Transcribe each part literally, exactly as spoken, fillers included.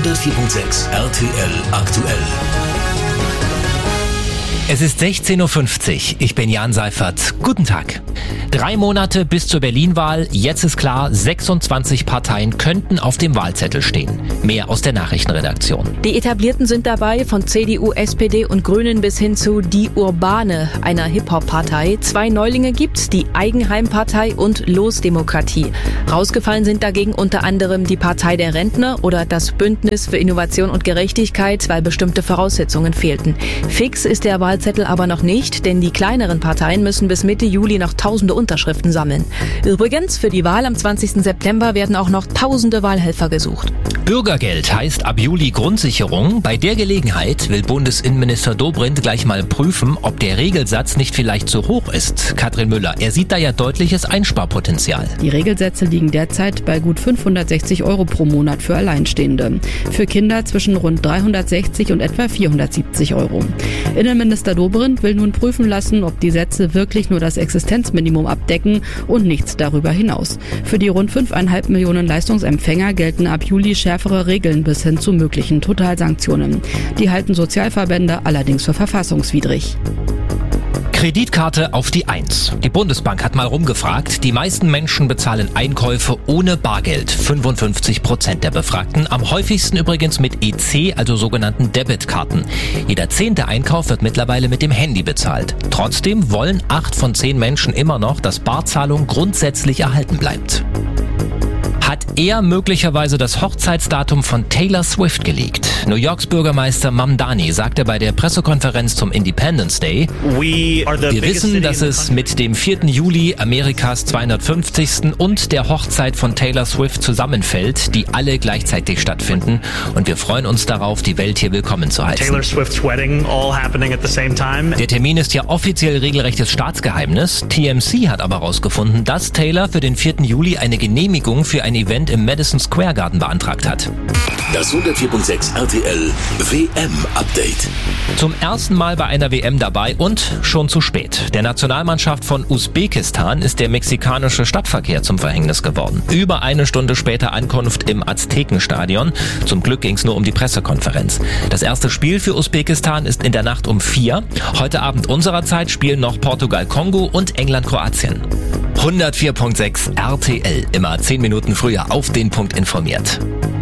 hundertvier Komma sechs R T L aktuell. Es ist sechzehn Uhr fünfzig. Ich bin Jan Seifert. Guten Tag. Drei Monate bis zur Berlin-Wahl. Jetzt ist klar, sechsundzwanzig Parteien könnten auf dem Wahlzettel stehen. Mehr aus der Nachrichtenredaktion. Die Etablierten sind dabei, von C D U, S P D und Grünen bis hin zu Die Urbane, einer Hip-Hop-Partei. Zwei Neulinge gibt's, die Eigenheim-Partei und Losdemokratie. Rausgefallen sind dagegen unter anderem die Partei der Rentner oder das Bündnis für Innovation und Gerechtigkeit, weil bestimmte Voraussetzungen fehlten. Fix ist der Wahlzettel aber noch nicht, denn die kleineren Parteien müssen bis Mitte Juli noch tausende Unterschriften sammeln. Übrigens, für die Wahl am zwanzigsten September werden auch noch tausende Wahlhelfer gesucht. Bürgergeld heißt ab Juli Grundsicherung. Bei der Gelegenheit will Bundesinnenminister Dobrindt gleich mal prüfen, ob der Regelsatz nicht vielleicht zu hoch ist. Katrin Müller, er sieht da ja deutliches Einsparpotenzial. Die Regelsätze liegen derzeit bei gut fünfhundertsechzig Euro pro Monat für Alleinstehende. Für Kinder zwischen rund dreihundertsechzig und etwa vierhundertsiebzig Euro. Innenminister Dobrindt will nun prüfen lassen, ob die Sätze wirklich nur das Existenzminimum abdecken und nichts darüber hinaus. Für die rund fünfeinhalb Millionen Leistungsempfänger gelten ab Juli schärfere Regeln bis hin zu möglichen Totalsanktionen. Die halten Sozialverbände allerdings für verfassungswidrig. Kreditkarte auf die Eins. Die Bundesbank hat mal rumgefragt. Die meisten Menschen bezahlen Einkäufe ohne Bargeld. fünfundfünfzig Prozent der Befragten. Am häufigsten übrigens mit E C, also sogenannten Debitkarten. Jeder zehnte Einkauf wird mittlerweile mit dem Handy bezahlt. Trotzdem wollen acht von zehn Menschen immer noch, dass Barzahlung grundsätzlich erhalten bleibt. Hat er möglicherweise das Hochzeitsdatum von Taylor Swift geleakt? New Yorks Bürgermeister Mamdani sagte bei der Pressekonferenz zum Independence Day: Wir wissen, dass es mit dem vierten Juli Amerikas zweihundertfünfzigsten und der Hochzeit von Taylor Swift zusammenfällt, die alle gleichzeitig stattfinden. Und wir freuen uns darauf, die Welt hier willkommen zu heißen. Taylor Swift's wedding all happening at the same time. Der Termin ist ja offiziell regelrechtes Staatsgeheimnis. T M C hat aber herausgefunden, dass Taylor für den vierten Juli eine Genehmigung für ein Event im Madison Square Garden beantragt hat. Das hundertvier Komma sechs R T L W M-Update. Zum ersten Mal bei einer W M dabei und schon zu spät. Der Nationalmannschaft von Usbekistan ist der mexikanische Stadtverkehr zum Verhängnis geworden. Über eine Stunde später Ankunft im Aztekenstadion. Zum Glück ging es nur um die Pressekonferenz. Das erste Spiel für Usbekistan ist in der Nacht um vier. Heute Abend unserer Zeit spielen noch Portugal-Kongo und England-Kroatien. hundertvier Komma sechs R T L. Immer zehn Minuten früher auf den Punkt informiert.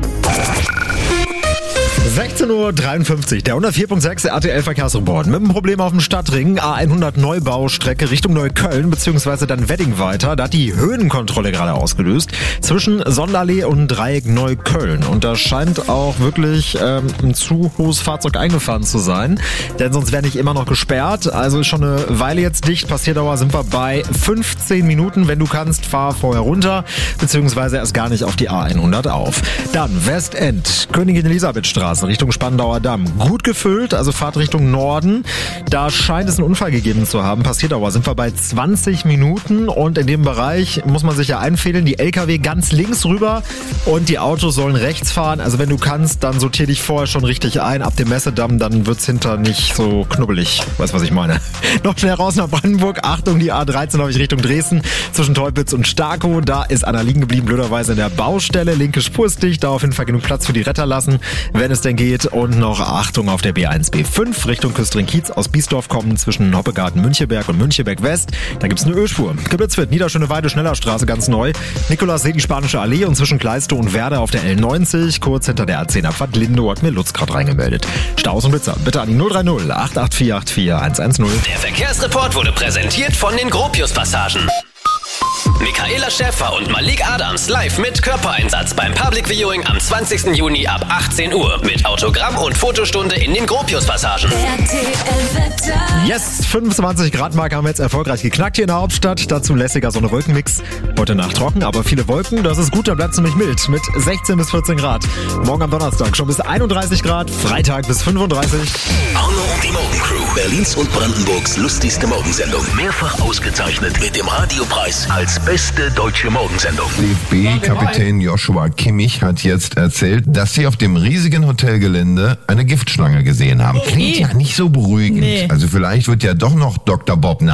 sechzehn Uhr dreiundfünfzig, der hundertvier Komma sechs R T L-Verkehrsreport. Mit einem Problem auf dem Stadtring, A hundert Neubaustrecke Richtung Neukölln, beziehungsweise dann Wedding weiter. Da hat die Höhenkontrolle gerade ausgelöst zwischen Sonderallee und Dreieck Neukölln. Und da scheint auch wirklich ähm, ein zu hohes Fahrzeug eingefahren zu sein, denn sonst wäre nicht immer noch gesperrt. Also ist schon eine Weile jetzt dicht. Passierdauer sind wir bei fünfzehn Minuten. Wenn du kannst, fahr vorher runter, beziehungsweise erst gar nicht auf die A hundert auf. Dann Westend, Königin Elisabethstraße Richtung Spandauer Damm. Gut gefüllt, also Fahrt Richtung Norden. Da scheint es einen Unfall gegeben zu haben. Passierdauer sind wir bei zwanzig Minuten und in dem Bereich muss man sich ja einfädeln. Die L K W ganz links rüber und die Autos sollen rechts fahren. Also wenn du kannst, dann sortier dich vorher schon richtig ein. Ab dem Messedamm, dann wird's hinter nicht so knubbelig. Weißt was ich meine? Noch schnell raus nach Brandenburg. Achtung, die A dreizehn habe ich Richtung Dresden zwischen Teupitz und Starkow. Da ist einer liegen geblieben, blöderweise in der Baustelle. Linke Spur ist dicht, da auf jeden Fall genug Platz für die Retter lassen, wenn es denn geht. Und noch Achtung auf der B eins B fünf Richtung Küstring-Kiez aus Biesdorf kommen zwischen Hoppegarten Müncheberg und Müncheberg West. Da gibt's eine Ölspur. Geblitzwit, Niederschöneweide, Schnellerstraße ganz neu. Nikolassee, die Spanische Allee und zwischen Kleistow und Werder auf der L neunzig. Kurz hinter der A zehn Abfahrt Lindow hat mir Lutz gerade reingemeldet. Staus und Blitzer, bitte an die null drei null acht acht vier acht vier eins eins null. Der Verkehrsreport wurde präsentiert von den Gropius-Passagen. Michaela Schäfer und Malik Adams live mit Körpereinsatz beim Public Viewing am zwanzigsten Juni ab achtzehn Uhr mit Autogramm und Fotostunde in den Gropius-Passagen. Yes, fünfundzwanzig Grad Marke haben wir jetzt erfolgreich geknackt hier in der Hauptstadt. Dazu lässiger Sonne-Wolkenmix. Heute Nacht trocken, aber viele Wolken. Das ist gut, dann bleibt es nämlich mild mit sechzehn bis vierzehn Grad. Morgen am Donnerstag schon bis einunddreißig Grad, Freitag bis fünfunddreißig. Arno und die Morgencrew, Berlins und Brandenburgs lustigste Morgensendung. Mehrfach ausgezeichnet mit dem Radiopreis als beste deutsche Morgensendung. D F B-Kapitän Joshua Kimmich hat jetzt erzählt, dass sie auf dem riesigen Hotelgelände eine Giftschlange gesehen haben. Klingt ja nicht so beruhigend. Nee. Also vielleicht wird ja doch noch Doktor Bob nach